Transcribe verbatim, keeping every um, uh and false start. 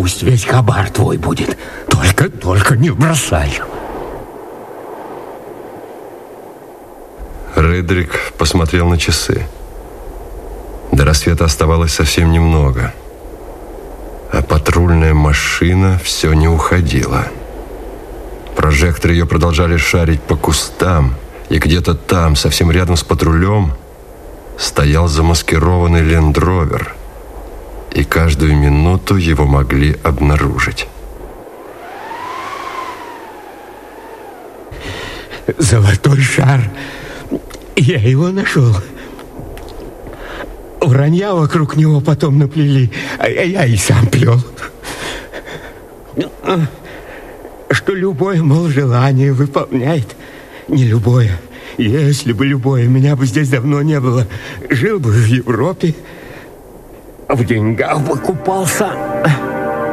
Пусть весь хабар твой будет. Только, только не бросай. Редрик посмотрел на часы. До рассвета оставалось совсем немного. А патрульная машина все не уходила. Прожекторы ее продолжали шарить по кустам, и где-то там, совсем рядом с патрулем, стоял замаскированный лендровер, и каждую минуту его могли обнаружить. Золотой шар. Я его нашел. Вранья вокруг него потом наплели, а я и сам плел. Что любое, мол, желание выполняет. Не любое. Если бы любое, меня бы здесь давно не было. Жил бы в Европе, в деньгах бы купался.